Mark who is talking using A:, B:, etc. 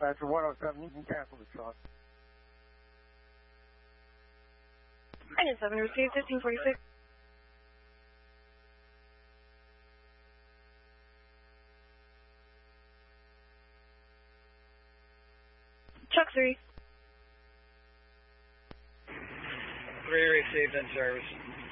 A: Dispatcher 107, you can cancel the truck.
B: Engine 7 received 1546. Truck 3.
C: 3 received in service.